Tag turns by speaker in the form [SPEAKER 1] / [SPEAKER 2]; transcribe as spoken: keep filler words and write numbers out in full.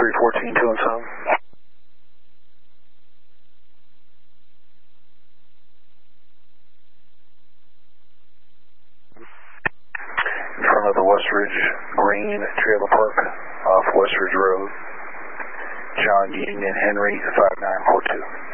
[SPEAKER 1] three fourteen, two and seven. In front of the Westridge Green Trailer Park off Westridge Road. John Union Henry five nine four two.